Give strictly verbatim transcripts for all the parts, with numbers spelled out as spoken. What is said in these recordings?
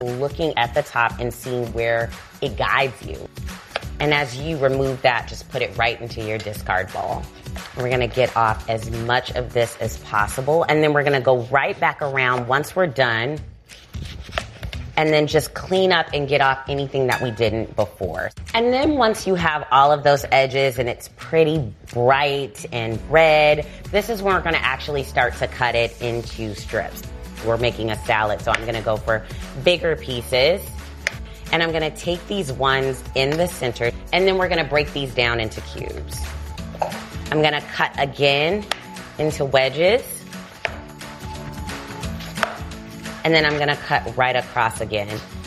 looking at the top and seeing where it guides you. And as you remove that, just put it right into your discard bowl. We're gonna get off as much of this as possible, and then we're gonna go right back around once we're done, and then just clean up and get off anything that we didn't before. And then once you have all of those edges and it's pretty bright and red, this is when we're gonna actually start to cut it into strips. We're making a salad, so I'm gonna go for bigger pieces. And I'm gonna take these ones in the center, and then we're gonna break these down into cubes. I'm gonna cut again into wedges. And then I'm gonna cut right across again.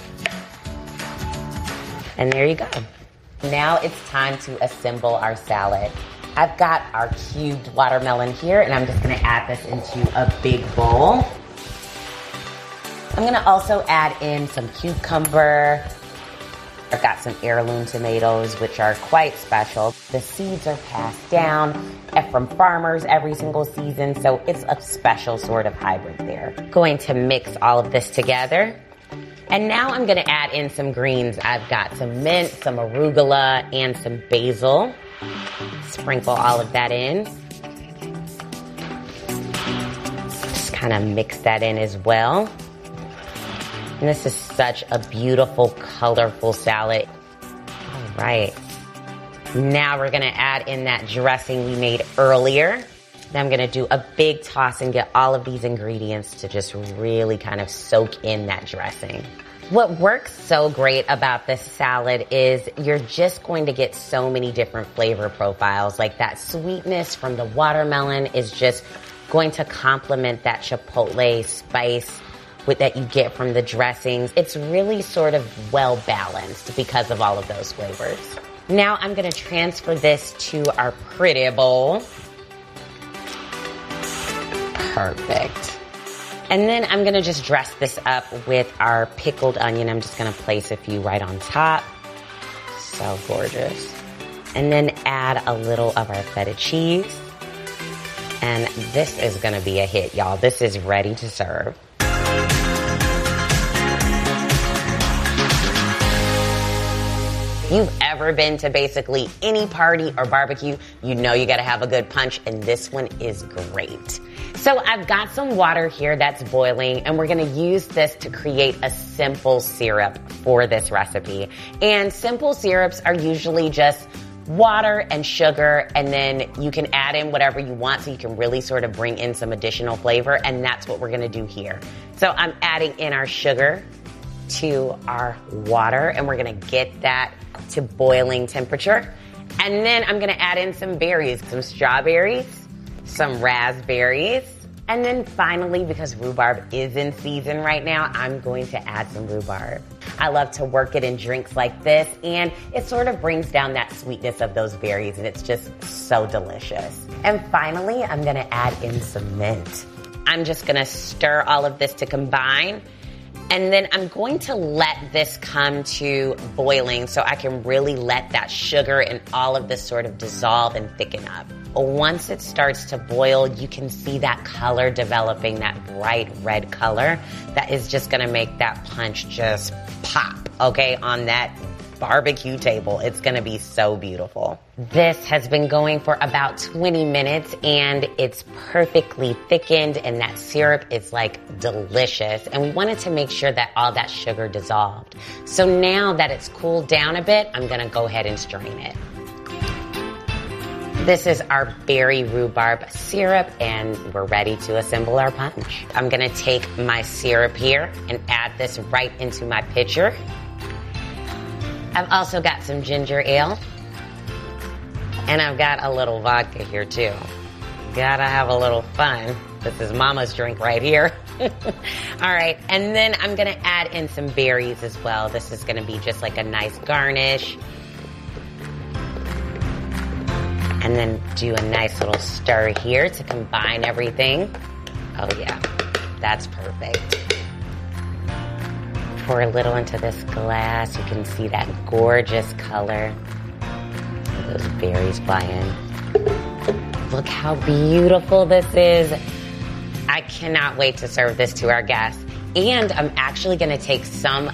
And there you go. Now it's time to assemble our salad. I've got our cubed watermelon here, and I'm just gonna add this into a big bowl. I'm gonna also add in some cucumber. I've got some heirloom tomatoes, which are quite special. The seeds are passed down from farmers every single season, so it's a special sort of hybrid there. Going to mix all of this together. And now I'm gonna add in some greens. I've got some mint, some arugula, and some basil. Sprinkle all of that in. Just kind of mix that in as well. And this is such a beautiful, colorful salad. All right. Now we're gonna add in that dressing we made earlier. Then I'm gonna do a big toss and get all of these ingredients to just really kind of soak in that dressing. What works so great about this salad is you're just going to get so many different flavor profiles. Like that sweetness from the watermelon is just going to complement that chipotle spice with that you get from the dressings. It's really sort of well balanced because of all of those flavors. Now I'm gonna transfer this to our pretty bowl. Perfect. And then I'm gonna just dress this up with our pickled onion. I'm just gonna place a few right on top. So gorgeous. And then add a little of our feta cheese. And this is gonna be a hit, y'all. This is ready to serve. If you've ever been to basically any party or barbecue, you know you gotta have a good punch, and this one is great. So I've got some water here that's boiling, and we're gonna use this to create a simple syrup for this recipe. And simple syrups are usually just water and sugar, and then you can add in whatever you want so you can really sort of bring in some additional flavor, and that's what we're gonna do here. So I'm adding in our sugar to our water, and we're gonna get that to boiling temperature. And then I'm gonna add in some berries, some strawberries, some raspberries, and then finally, because rhubarb is in season right now, I'm going to add some rhubarb. I love to work it in drinks like this, and it sort of brings down that sweetness of those berries, and it's just so delicious. And finally, I'm gonna add in some mint. I'm just gonna stir all of this to combine, and then I'm going to let this come to boiling so I can really let that sugar and all of this sort of dissolve and thicken up. Once it starts to boil, you can see that color developing, that bright red color that is just gonna make that punch just pop, okay, on that barbecue table. It's gonna be so beautiful. This has been going for about twenty minutes, and it's perfectly thickened, and that syrup is like delicious. And we wanted to make sure that all that sugar dissolved. So now that it's cooled down a bit, I'm gonna go ahead and strain it. This is our berry rhubarb syrup, and we're ready to assemble our punch. I'm gonna take my syrup here and add this right into my pitcher. I've also got some ginger ale, and I've got a little vodka here too. Gotta have a little fun. This is mama's drink right here. All right, and then I'm gonna add in some berries as well. This is gonna be just like a nice garnish. And then do a nice little stir here to combine everything. Oh yeah, that's perfect. Pour a little into this glass. You can see that gorgeous color. Those berries fly in. Look how beautiful this is. I cannot wait to serve this to our guests. And I'm actually gonna take some